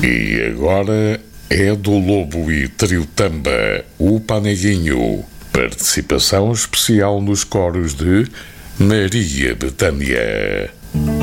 E agora é do Lobo e Trio Tamba, o Paneguinho. Participação especial nos coros de Maria Bethânia.